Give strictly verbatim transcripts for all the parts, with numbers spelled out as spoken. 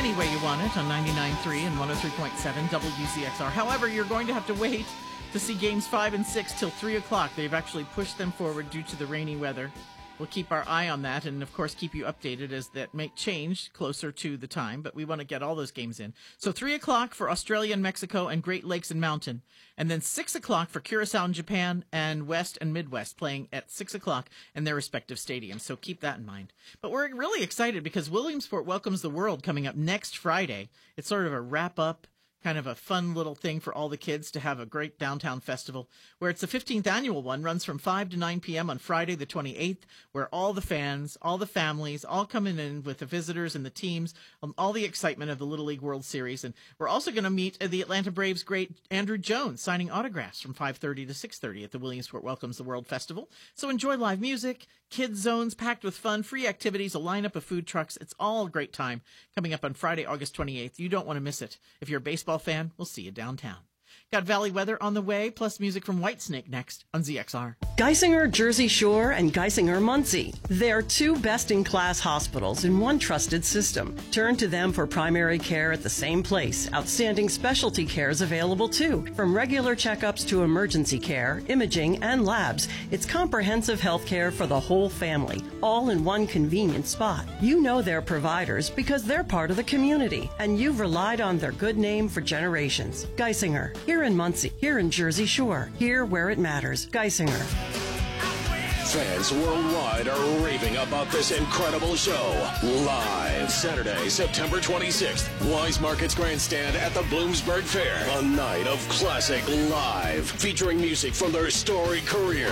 any way you want it on ninety-nine point three and one oh three point seven W Z X R. However, you're going to have to wait to see games five and six till three o'clock. They've actually pushed them forward due to the rainy weather. We'll keep our eye on that and, of course, keep you updated as that may change closer to the time, but we want to get all those games in. So three o'clock for Australia and Mexico and Great Lakes and Mountain, and then six o'clock for Curacao and Japan and West and Midwest playing at six o'clock in their respective stadiums. So keep that in mind. But we're really excited because Williamsport Welcomes the World coming up next Friday. It's sort of a wrap-up, kind of a fun little thing for all the kids to have a great downtown festival, where it's the fifteenth annual one, runs from five to nine p.m. on Friday the twenty-eighth, where all the fans, all the families, all coming in with the visitors and the teams, um, all the excitement of the Little League World Series. And we're also going to meet the Atlanta Braves great Andrew Jones signing autographs from five thirty to six thirty at the Williamsport Welcomes the World Festival. So enjoy live music, kids zones packed with fun, free activities, a lineup of food trucks. It's all a great time coming up on Friday, August twenty-eighth. You don't want to miss it. If you're a baseball fan, we'll see you downtown. Got Valley weather on the way, plus music from Whitesnake next on Z X R. Geisinger Jersey Shore and Geisinger Muncie. They're two best-in-class hospitals in one trusted system. Turn to them for primary care at the same place. Outstanding specialty care is available too. From regular checkups to emergency care, imaging, and labs, it's comprehensive health care for the whole family, all in one convenient spot. You know their providers because they're part of the community, and you've relied on their good name for generations. Geisinger. Here in Muncie, here in Jersey Shore, here where it matters. Geisinger. Fans worldwide are raving about this incredible show. Live Saturday, September twenty-sixth, Wise Markets Grandstand at the Bloomsburg Fair. A night of classic live, featuring music from their storied career.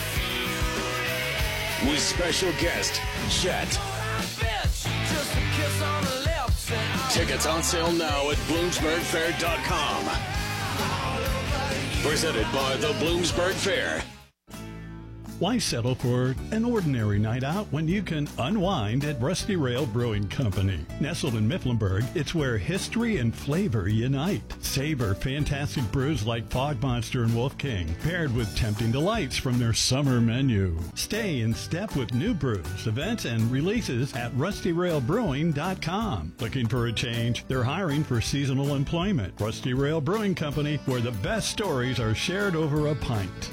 With special guest, Jet. Tickets on sale now at bloomsburg fair dot com. Presented by the Bloomsburg Fair. Why settle for an ordinary night out when you can unwind at Rusty Rail Brewing Company? Nestled in Mifflinburg, it's where history and flavor unite. Savor fantastic brews like Fog Monster and Wolf King, paired with tempting delights from their summer menu. Stay in step with new brews, events, and releases at rusty rail brewing dot com. Looking for a change? They're hiring for seasonal employment. Rusty Rail Brewing Company, where the best stories are shared over a pint.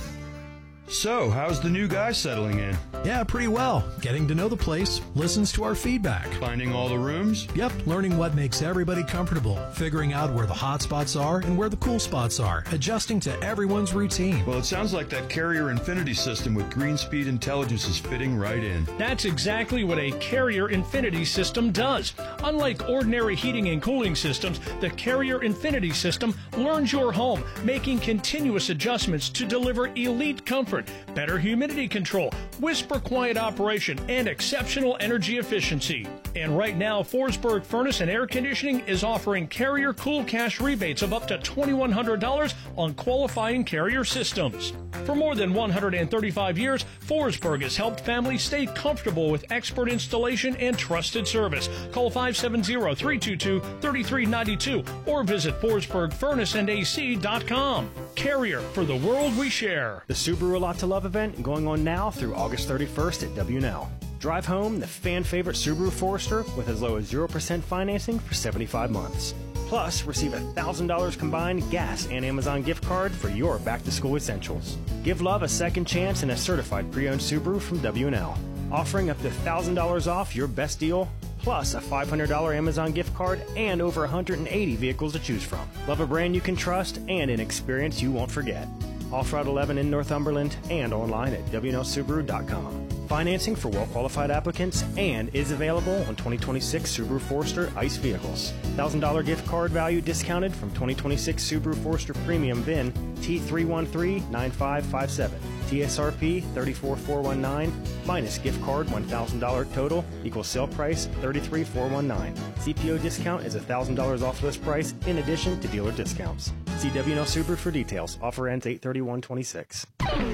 So, how's the new guy settling in? Yeah, pretty well. Getting to know the place, listens to our feedback. Finding all the rooms? Yep, learning what makes everybody comfortable, figuring out where the hot spots are and where the cool spots are, adjusting to everyone's routine. Well, it sounds like that Carrier Infinity system with Greenspeed Intelligence is fitting right in. That's exactly what a Carrier Infinity system does. Unlike ordinary heating and cooling systems, the Carrier Infinity system learns your home, making continuous adjustments to deliver elite comfort, better humidity control, whisper quiet operation, and exceptional energy efficiency. And right now, Forsberg Furnace and Air Conditioning is offering Carrier Cool Cash rebates of up to twenty-one hundred dollars on qualifying Carrier systems. For more than one hundred thirty-five years, Forsberg has helped families stay comfortable with expert installation and trusted service. Call five seven zero, three two two, three three nine two or visit forsberg furnace and A C dot com. Carrier, for the world we share. The Subaru A Lot to Love event going on now through August thirty-first at W and L. Drive home the fan-favorite Subaru Forester with as low as zero percent financing for seventy-five months. Plus, receive a one thousand dollars combined gas and Amazon gift card for your back-to-school essentials. Give love a second chance in a certified pre-owned Subaru from W and L. Offering up to one thousand dollars off your best deal, plus a five hundred dollars Amazon gift card and over one hundred eighty vehicles to choose from. Love a brand you can trust and an experience you won't forget. Off Route eleven in Northumberland and online at W N L Subaru dot com. Financing for well-qualified applicants and is available on twenty twenty-six Subaru Forester ICE vehicles. one thousand dollars gift card value discounted from twenty twenty-six Subaru Forester Premium V I N T three one three nine five five seven. T S R P three four four one nine minus gift card one thousand dollars total equals sale price thirty-three thousand four hundred nineteen. C P O discount is one thousand dollars off list price in addition to dealer discounts. See W N L Subaru for details. Offer ends eight thirty-one twenty-six.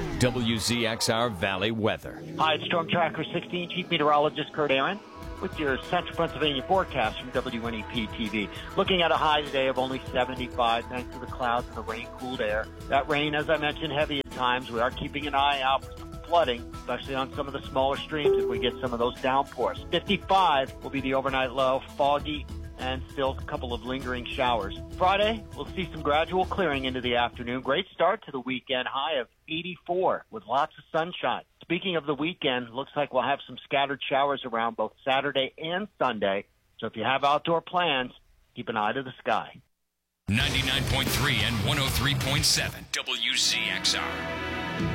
W Z X R Valley weather. Hi, it's Storm Tracker sixteen, Chief Meteorologist Kurt Aaron with your Central Pennsylvania forecast from W N E P T V. Looking at a high today of only seventy-five thanks to the clouds and the rain-cooled air. That rain, as I mentioned, heavy at times. We are keeping an eye out for some flooding, especially on some of the smaller streams if we get some of those downpours. fifty-five will be the overnight low, foggy and still a couple of lingering showers. Friday, we'll see some gradual clearing into the afternoon. Great start to the weekend, high of eighty-four with lots of sunshine. Speaking of the weekend, looks like we'll have some scattered showers around both Saturday and Sunday. So if you have outdoor plans, keep an eye to the sky. ninety-nine point three and one oh three point seven W Z X R.